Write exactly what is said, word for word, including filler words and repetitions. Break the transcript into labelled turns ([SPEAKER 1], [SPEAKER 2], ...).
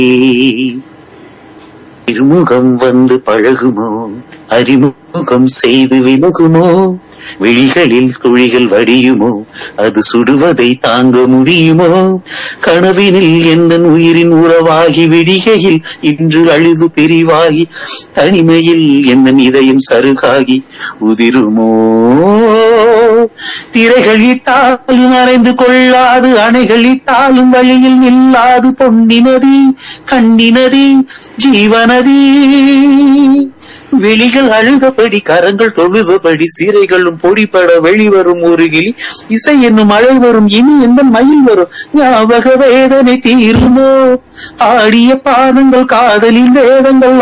[SPEAKER 1] திருமுகம் வந்து பழகுமோ, அறிமுகம் செய்து விலகுமோ, விழிகளில் துளிகள் வடியுமோ, அது சுடுவதை தாங்க முடியுமோ, கனவினில் எந்தன் உயிரின் உறவாகி விடிகையில் இன்று அழுது பிரிவாகி தனிமையில் எந்தன் இதயம் சருகாகி உதிருமோ, திரைகள் இட்டாலும் மறைந்து கொள்ளாது, அணைகள் இட்டாலும் வழியில் நில்லாது, பொன்னினதி கண்ணினதி ஜீவனதி, வெளிகள் அழுகபடி கரங்கள் தொழுதபடி சீரைகளும் பொடிப்பட வெளிவரும் ஊருகில் இசை என்னும் மழை வரும், இனி எந்த மயில் வரும், ஞாபக வேதனை தீருமோ, ஆடிய பாதங்கள் காதலில் வேதங்கள்